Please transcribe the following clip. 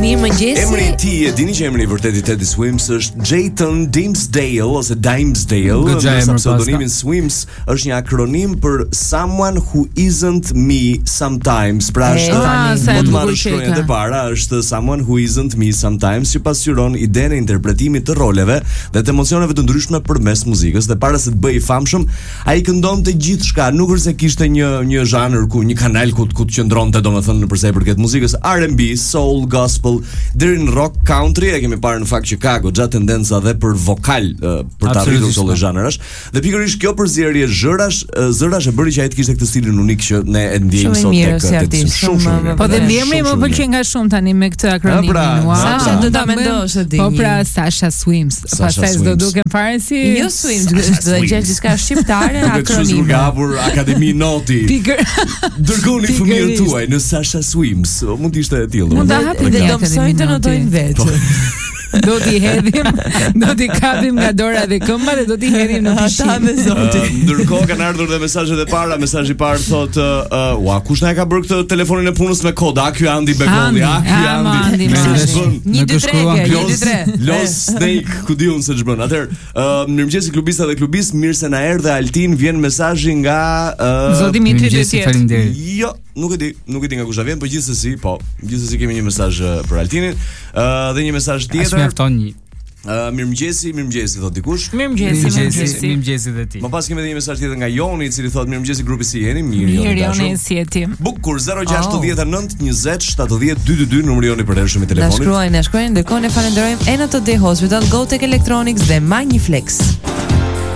Mirëmëngjesi. Emri i tij, e dini që emri i vërtet i Teddy Swims është Jayton Dimsdale ose Dimesdale, ndërsa pseudonimi Swims është një akronim për Someone Who Isn't Me Sometimes. Pra është më të marrë shkronjat e para, është Someone Who Isn't Me Sometimes, që pasqyron idenë e interpretimit të roleve dhe të emocioneve të ndryshme përmes muzikës. Dhe para se të bëhej i famshëm, ai këndonte gjithçka, nuk është se kishte një zhanër ku një kanal ku të qëndronte, domethënë për sa i përket muzikës, R&B, soul, gospel, deri në rock, country. E kemi parë në fakt që ka goxha tendenca dhe për vokal për të arritur këto lloj zhanërash. Dhe pikërisht kjo përzierje zërash e bëri që ai të kishte këtë stilin unik që ne e ndjejmë sot tek shumë. Po dhe emri më pëlqen nga shumë tani me këtë akronim. Sasha do ta mendosh atë. Po pra Sasha Swims. Pastaj do duken fare si jo Swims, do të gjesh diçka shqiptare akronim. Ka hapur Akademi Noti. Dërgoni fëmijët tuaj në Sasha Swims. Mund të ishte e tillë. Mund ta hapin dhe do mësojnë të notojnë vetë. Do t'i hedhim, do t'i kapim nga dora dhe këmba dhe do t'i hedhim në pishinë. Ndërkohë kanë ardhur dhe mesazhet e para. Mesazhi i parë thotë, "Ua, kush na e ka bërë këtë telefonin e punës me kod? A ky Andi Begolli? A ky Andi?" 1 2 3, Los Snake, ku diun se ç'bën. Atëherë, mirëmëngjesi klubista dhe klubist, mirë se na erdhe Altin, vjen mesazhi nga Zoti Mitri Faleminderit. Jo, nuk e di nga kush vjen, por gjithsesi kemi një mesazh për Altinin, dhe një mesazh tjetër. Mjafton një. Mirëmëngjesi thot dikush. Mirëmëngjesi dhe ti. Më pas kemi edhe një mesazh tjetër nga Joni, i cili thotë mirëmëngjesi grupi, si jeni? Mirë, Joni, si je ti? Bukur 069 20 70 222 numri joni për hershëm i telefonit. Na shkruajnë, ndërkohë ne falenderojmë Enoto Day Hospital, Go Tech Electronics dhe Magniflex.